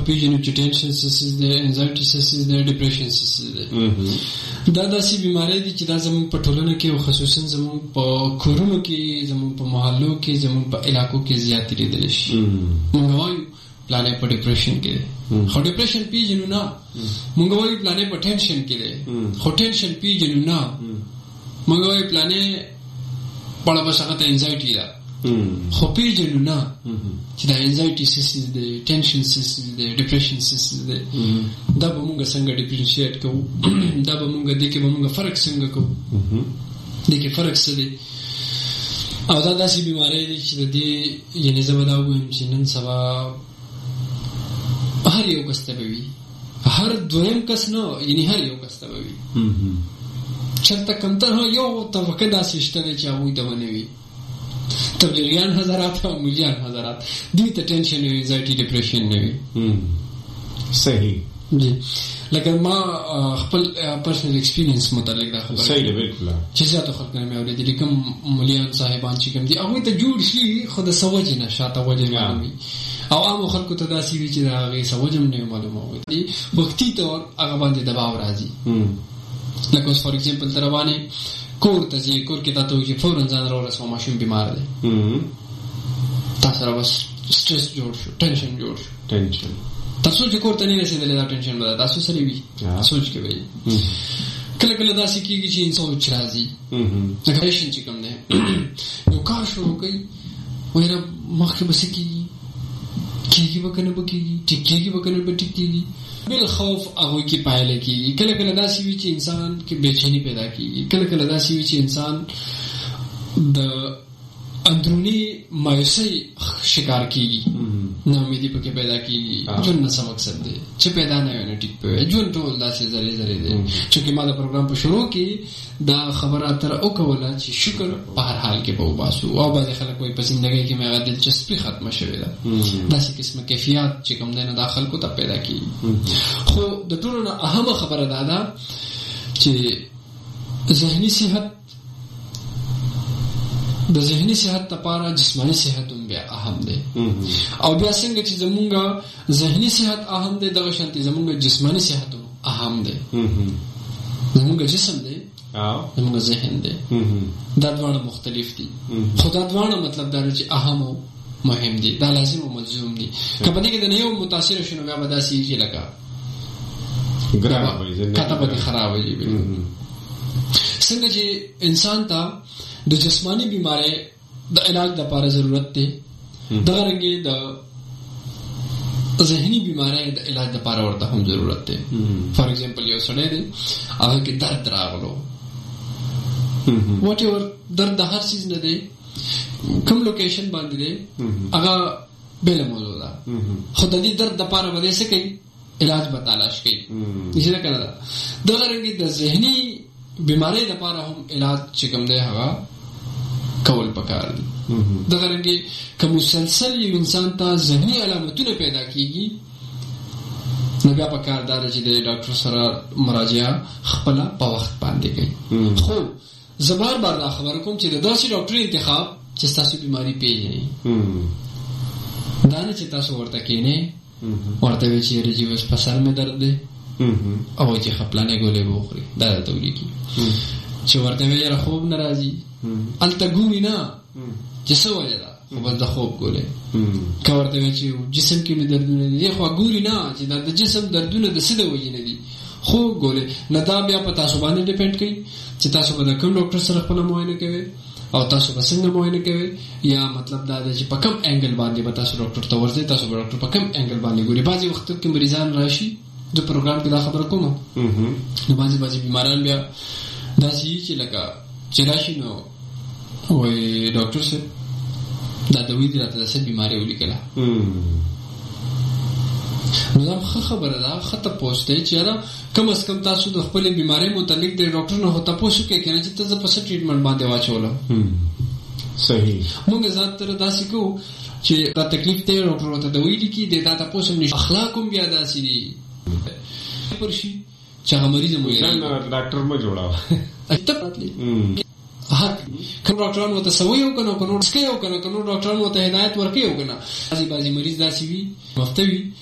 پیژنو چې ټینشن سیسز دی، انزایټي سیسز دی، ډیپریشن سیسز دی. دا داسې بیماری دي چې دا زموږ په ټولنه کې او خصوصا زموږ په کورونو کې، زموږ په محلو کې، زموږ په علاقو کې زیاتې لیدلی شي. موږ وایو پلانې په ډیپریشن کې دی، خو ډیپریشن پیژنو نه. موږ وایو پلانې په ټینشن کې دی، خو ټینشن پیژنو نه. موږ وایو پلانې پړه بس هغه ته انزایټي ده، خو پیژنو نه چې دا انزایټي سیسز دی، ټینشن سیسز دی، ډیپریشن سیسز دی. دا به موږ څنګه ډیفرنشیټ کوو؟ دا به موږ دې کې به موږ فرق څنګه کوو؟ دې کې فرق څه دی؟ او دا داسې بیماری دی چې د دې یعنې زه به دا ووایم چې نن سبا هر یو کس ته به وي، هر دویم کس نه، یعنې هر یو کس ته به وي. چېرته کمتر یو طبقه داسې شته دی چې هغوی ته به نه وي. تبلیغیان حضرات او مولیان حضرات دوی ته ټینشن وي، انزایټي، ډیپریشن نه وي. صحیح جی. لکه ما خپل پرسنل ایکسپیرینس متعلق دا خبره صحیح ده بالکل چې زیاتو خلک نه مې اورېدلي، کوم مولیان صاحبان چې کوم دي هغوی ته جوړ شي، خو د څه وجې نه شاته وجې معلوم وي، او عامو خلکو ته داسې وي چې د هغې څه وجه هم نه معلومه وي. وختي طور هغه باندې دباو راځي. لکه اوس فار ایگزامپل ته روانې کور ته ځي، کور کې تا ته وایي چې فوراً ځان راورسوه، ماشوم بیمار دی، تا سره بس سټرس جوړ شو، ټینشن جوړ شو. ټینشن تاسو چې کور ته نه رسېدلی دا ټینشن به تاسو سره وي، سوچ کې به وي. کله کله داسې کېږي چې سوچ راځي، لکه ټینشن چې کوم دی یو کار شروع کوي، وایي مخکې به څه کېږي، کېږي به که نه به کېږي، ټیک کېږي به که نه به ټیک کېږي. بالخوف هغوی کې پایله کېږي. کله کله داسې وي چې انسان کې بېچیني پیدا کېږي، کله کله داسې وي چې انسان د اندروني مایوسۍ شکار کېږي، ناامیدي پکې پیدا کېږي. ژوند نه څه مقصد دی چې پیدا نه وي، نه ټیک پوی ژوند ټول داسې ذرې ذرې دی. چونکې ما د پروګرام په شروع کې دا خبره تر وکوله چې شکر په هر حال کې به وباسو، او بعضې خلک وایي په زندګۍ کې مې هغه دلچسپي ختمه شوې ده. داسې قسمه کیفیات چې کوم دی نو دا خلکو ته پیدا کېږي. خو د ټولو نه اهمه خبره دا ده چې ذهني صحت، د ذهني صحت لپاره جسماني صحت هم بیا اهم دی. او بیا څنګه چې زمونږ ذهني صحت اهم دی، دغه شانتې زمونږ جسماني صحت هم اهم دی. زمونږ جسم دی، زمونږ ذهن دی، دا دواړه مختلف دي، خو دا دواړه مطلب دا چې اهم او مهم دي، دا لازم او ملزوم دي. که په دې کې د نه یو متاثر شو نو بیا به داسې کېږي لکه کته به دې خرابه وي. څنګه چې انسان ته د جسمانی بیماری د علاج لپاره ضرورت دی، دغه رنګې د ذهني بیماری د علاج لپاره ورته هم ضرورت دی. فار ایگزامپل یو سړی دی، هغه کې درد راغلو، واټ ایور درد د هر چیز نه دی، کوم لوکیشن باندې دی هغه بېله موضوع ده، خو د دې درد لپاره به دی څه کوي؟ علاج به تلاش کوي. نشي کنه دا دغه رنګې د ذهني بیماری لپاره هم علاج چې کوم دی هغه کول پکار دي. دغه رنګې که مسلسل یو انسان ته ذهني علامتونه پیدا کېږي نو بیا پکار دا چې د ډاکټر سره مراجعه خپله په وخت باندې کوي. خو زه بار بار دا خبره کوم چې د داسې ډاکټر انتخاب چې ستاسو بیماری پیژني، دا نه چې تاسو ورته کښېنئ ورته وایي چې یاره جي اوس په سر مې درد دی او چې خپلانې ګولې به وخوري، دا درته ولیکي. چې ورته وایي یاره خوب نه راځي، هلته ګوري نه چې څه وجه ده، خو بس د خوب ګولې. که ورته وایي چې جسم کې مې دردونه دي، خو ګوري نه چې دا د جسم دردونه د څه د وجې نه دي، خوب ګولې نه. دا بیا په تاسو باندې ډیپینډ کوي چې تاسو به د کوم ډاکټر سره خپله معاینه کوئ او تاسو به څنګه معاینه کوئ، یا مطلب دا دی چې په کوم انګل باندې به تاسو ډاکټر ته ورځئ، تاسو به ډاکټر په کوم انګل باندې ګوري. بعضې وختو کې مریضان راشي، د پروګرام کې دا خبره کوم، نو بعضې بیماران بیا داسې وي چې لکه چې راشي نو وایي ډاکټر صاحب دا دوی دې راته د څه بیمارۍ ولیکله. نو دا ښه خبره ده، ښه تپوس دی چې یاره کم از کم تاسو د خپلې بیمارۍ متعلق د ډاکټر نه خو تپوس وکړئ که نه چې ته زه په څه ټریټمنټ باندې واچولم. صحیح. مونږ ذات تر داسې کوو چې دا تکلیف دی ډاکټر ورته دوی لیکي، د دا تپوس هم نشي. اخلاق هم بیا داسې دي پر شي چې هغه مریض هم ډاکټر مه جوړوه کوم ډاکټران ورته سوی او که نه، که نور څکی او که نه، که نور ډاکټران ورته هدایت ورکوي او که نه. بعضې مریض داسې وي مفته وي